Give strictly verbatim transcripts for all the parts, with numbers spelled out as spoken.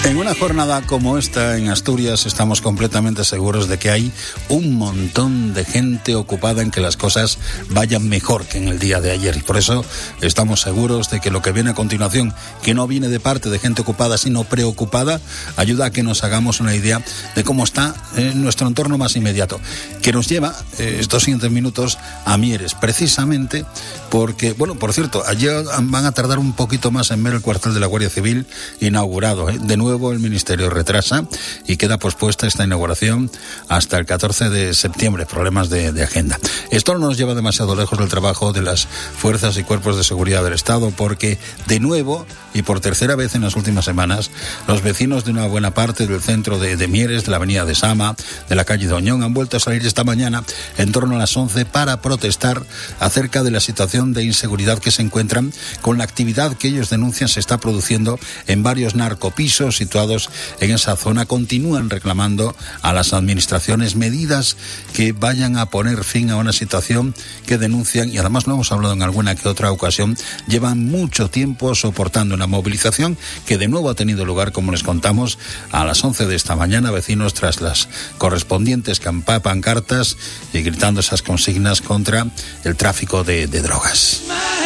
En una jornada como esta en Asturias estamos completamente seguros de que hay un montón de gente ocupada en que las cosas vayan mejor que en el día de ayer, y por eso estamos seguros de que lo que viene a continuación, que no viene de parte de gente ocupada sino preocupada, ayuda a que nos hagamos una idea de cómo está en nuestro entorno más inmediato, que nos lleva eh, estos siguientes minutos a Mieres, precisamente porque, bueno, por cierto, ayer van a tardar un poquito más en ver el cuartel de la Guardia Civil inaugurado, ¿eh? De nuevo el Ministerio retrasa y queda pospuesta esta inauguración hasta el catorce de septiembre, problemas de, de agenda. Esto no nos lleva demasiado lejos del trabajo de las fuerzas y cuerpos de seguridad del Estado, porque de nuevo y por tercera vez en las últimas semanas, los vecinos de una buena parte del centro de, de Mieres, de la avenida de Sama, de la calle de Oñón, han vuelto a salir esta mañana en torno a las once para protestar acerca de la situación de inseguridad que se encuentran con la actividad que ellos denuncian se está produciendo en varios narcopisos situados en esa zona. Continúan reclamando a las administraciones medidas que vayan a poner fin a una situación que denuncian, y además lo hemos hablado en alguna que otra ocasión, llevan mucho tiempo soportando una movilización que de nuevo ha tenido lugar, como les contamos, a las once de esta mañana. Vecinos, tras las correspondientes campa- pancartas y gritando esas consignas contra el tráfico de, de drogas.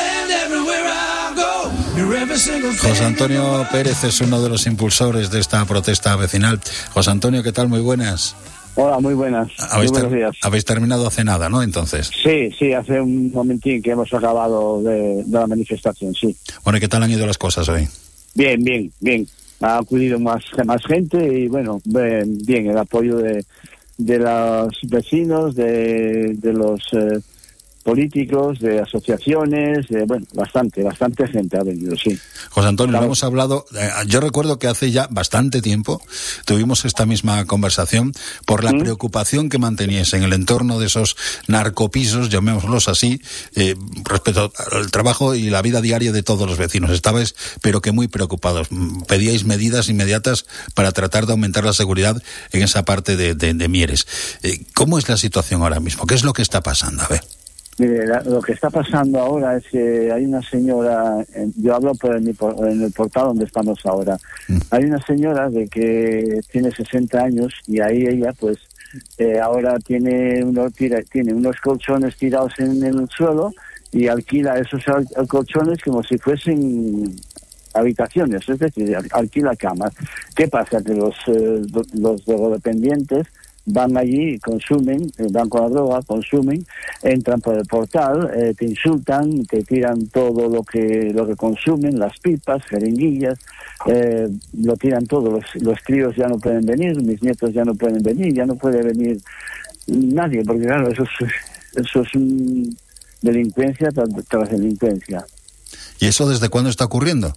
José Antonio Pérez es uno de los impulsores de esta protesta vecinal. José Antonio, ¿qué tal? Muy buenas. Hola, muy buenas. Habéis, muy buenos ter- días. habéis terminado hace nada, ¿no? Entonces. Sí, sí, hace un momentín que hemos acabado de, de la manifestación, sí. Bueno, ¿y qué tal han ido las cosas hoy? Bien, bien, bien. Ha acudido más, más gente y bueno, bien, bien el apoyo de, de los vecinos, de, de los eh, políticos, de asociaciones, de, bueno, bastante, bastante gente ha venido, sí. José Antonio, lo hemos hablado, eh, yo recuerdo que hace ya bastante tiempo tuvimos esta misma conversación por la ¿Mm? preocupación que manteníais en el entorno de esos narcopisos, llamémoslos así, eh, respecto al trabajo y la vida diaria de todos los vecinos. Estabais, pero que muy preocupados. Pedíais medidas inmediatas para tratar de aumentar la seguridad en esa parte de, de, de Mieres. Eh, ¿Cómo es la situación ahora mismo? ¿Qué es lo que está pasando? A ver. Mire, la, lo que está pasando ahora es que hay una señora, eh, yo hablo por el, por, en el portal donde estamos ahora, mm. hay una señora de que tiene sesenta años y ahí ella pues eh, ahora tiene, uno, tira, tiene unos colchones tirados en el suelo y alquila esos al, al colchones como si fuesen habitaciones, es decir, alquila camas. ¿Qué pasa? Que los, eh, los drogodependientes van allí, consumen, van con la droga, consumen, entran por el portal, eh, te insultan, te tiran todo lo que lo que consumen, las pipas, jeringuillas, eh, lo tiran todo. Los, los críos ya no pueden venir, mis nietos ya no pueden venir, ya no puede venir nadie, porque claro, eso es, eso es un delincuencia tras, tras delincuencia. ¿Y eso desde cuándo está ocurriendo?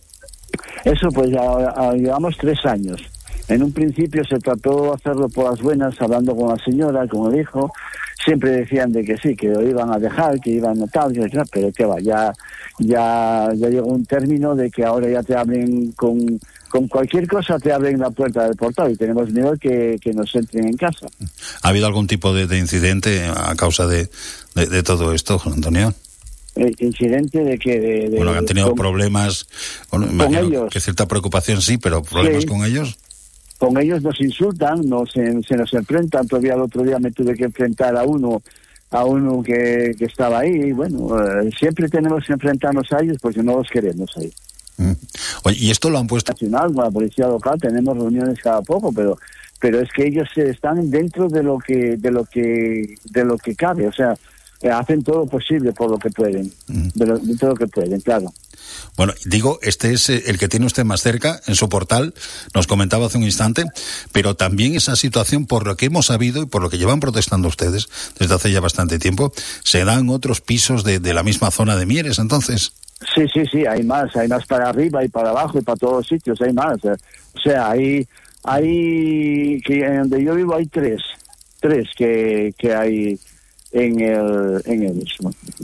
Eso pues ya, ya llevamos tres años. En un principio se trató de hacerlo por las buenas, hablando con la señora, con el hijo. Siempre decían de que sí, que lo iban a dejar, que iban a tal, que, pero que va, ya, ya, ya llegó un término de que ahora ya te abren con, con cualquier cosa, te abren la puerta del portal y tenemos miedo que, que nos entren en casa. ¿Ha habido algún tipo de, de incidente a causa de, de, de todo esto, José Antonio? El incidente de que... De, de, bueno, han tenido con, problemas, bueno, con imagino ellos. Que cierta preocupación sí, pero problemas sí. con ellos. Con ellos nos insultan, nos, se nos enfrentan. Todavía el otro día me tuve que enfrentar a uno a uno que, que estaba ahí. Y bueno, eh, siempre tenemos que enfrentarnos a ellos porque no los queremos ahí. Mm. Oye, ¿y esto lo han puesto? Nacional, con la policía local, tenemos reuniones cada poco, pero pero es que ellos están dentro de lo que de lo que de lo que cabe, o sea, hacen todo lo posible por lo que pueden, mm. de, lo, de todo lo que pueden, claro. Bueno, digo, este es el que tiene usted más cerca en su portal, nos comentaba hace un instante, pero también esa situación, por lo que hemos sabido y por lo que llevan protestando ustedes desde hace ya bastante tiempo, se dan otros pisos de, de la misma zona de Mieres, entonces. Sí, sí, sí, hay más, hay más para arriba y para abajo y para todos los sitios, hay más. O sea, hay, hay, que en donde yo vivo hay tres, tres que, que hay en el, en el mismo.